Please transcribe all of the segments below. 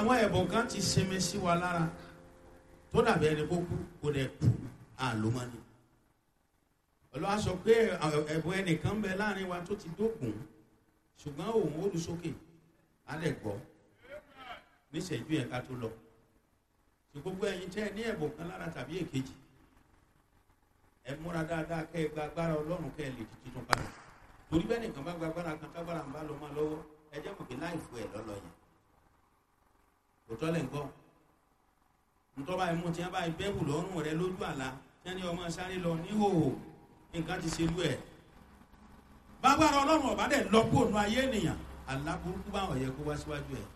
àwọn ẹ̀bùn kan ti sinmi sí wa lára tó dàbí ẹni kó kú kó dẹ̀ kú àlómọ́ni. Olúwa sọ pé ẹ̀bùn ẹnìkan bẹ láàrin wa tó ti dógùn ṣùgbọ́n òun ó lu sókè á lẹ̀ gbọ́ níṣẹ́jú yẹn ká tó lọ. Tí gbogbo ẹ̀yin tẹ́ ẹ ní ẹ̀bùn kan lára tàbí èkejì, ẹ múra dáadáa kẹ́ ẹ gba agbára Ọlọ́run kẹ́ ẹ lè di títún padà. Torí bẹ́ẹ̀ nìkan bá gba agbára kan tágbára ń bá lọ máa lọ́wọ́, ẹ jẹ́ mọ̀ pé láì fún ẹ lọ́lọ́ yẹn. Òtọ́ lẹ̀ ń gbọ́. Ntọ́ba ẹ̀mú tí wọ́n bá bẹ́ẹ̀bù lọ́rùn rẹ lójú àlá tí wọ́n ní ọmọ sáré lọ níhòòhò nǹkan ti ṣe lú ẹ̀. Bágbára Ọlọ́run ọ̀bá dẹ̀ lọ kó ònú ayé ènìyàn, àlá burúkú báwọn yẹ kó wá síwájú ẹ̀.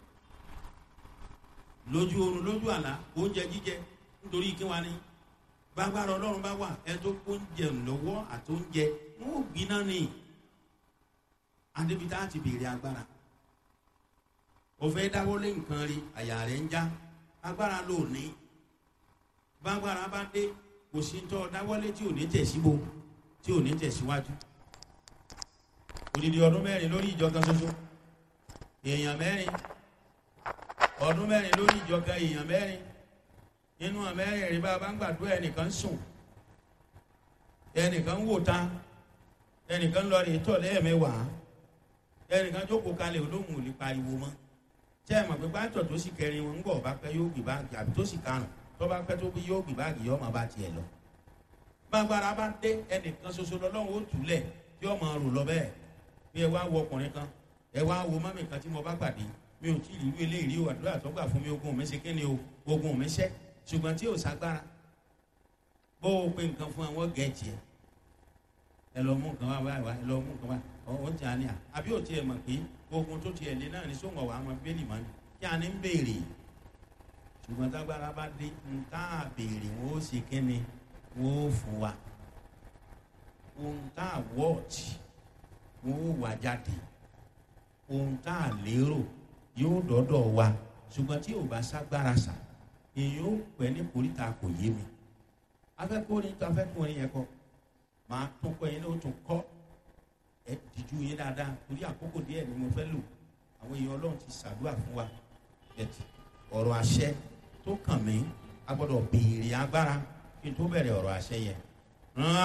Lójú oorun lójú àlá oúnjẹ jíjẹ nítorí kí wá ní. Bágbára Ọlọ́run bá wà ẹ tó kó oúnjẹ lọ́wọ́ àti oúnjẹ wọn ò gbiná ni. Adébítà ti béèrè agbára. Ó fẹ́ dáwọ́lé nǹkan rí àyà rẹ̀ ń já agbára ló ní. Bágbára bá dé kò sí tọ́ dáwọ́lé tí ò ní tẹ̀síbo tí ò ní tẹ̀síwájú. Odidi ọdún 4 lórí ìjọ kan ṣoṣo èèyàn 4, ọdún 4 lórí ìjọ kan èèyàn 4. Nínú àmẹ́rin rí bá bá ń gbàdúrà ẹnìkan sùn, ẹnìkan wò ta, ẹnìkan lọ rí tọ̀ lẹ́ẹ̀mẹ́wàá, ẹnìkan jókòó kalẹ̀ olóhùn ò lè pariwo mọ́. Tẹ́ ẹ mọ̀ pé pátọ̀ tó sì kẹrin wọn ń bọ̀ bá pẹ́ yóò gbé báàgì àbí tó sì karùn tó bá pẹ́ tó bí yóò gbé báàgì yóò máa bá tiẹ̀ lọ. Bágbára bá dé ẹnìkan ṣoṣo lọ́lọ́run ó túlẹ̀ tí ó máa rò lọ bẹ́ẹ̀. Bí ẹ wá wo ọkùnrin kan, ẹ wá wo mọ́mì kan tí mo bá pàdé, mi ò tí ì rí irú eléyìí o, àdúrà tó gbà fún mi ogun mi ṣe kí ni o, ogun mi ṣẹ́ ṣùgbọ́n tí ò ságbára. Bó o pe nǹkan fún àwọn gẹ̀ẹ́jì ẹ̀, ẹ lọ mú nǹkan wá wá ẹ lọ mú nǹkan wá ó ti àní à àbí ò tiẹ̀ mọ̀ pé ogun tó tiẹ̀ lé náà ní sóńgọ̀ wà á mọ bẹ́ẹ̀lì mọ́ ni kí a ní ń béèrè. Ṣùgbọ́n tágbára bá dé ń tá a béèrè wọn ó ṣe kí ni wọn ó fún wa. Ohun tá a wọ́ọ̀tì wọn ó wà jáde. Ohun tá a lérò yóò dọ́dọ̀ wa. Ṣùgbọ́n tí ò bá ságbára sà èyí ó pẹ́ ní koríta kò yé mi. Afẹ́kùnrin yẹn kọ máa tún kọ́ yẹn ní o tún kọ́ ẹ dìjú yín dáadáa torí àkókò díẹ̀ ni mo fẹ́ lò. Àwọn èèyàn Ọlọ́run ti ṣàdúrà fún wa. Ọ̀rọ̀ àṣẹ tó kàn mí a gbọ́dọ̀ béèrè agbára kí n tó bẹ̀rẹ̀ ọ̀rọ̀ àṣẹ yẹn.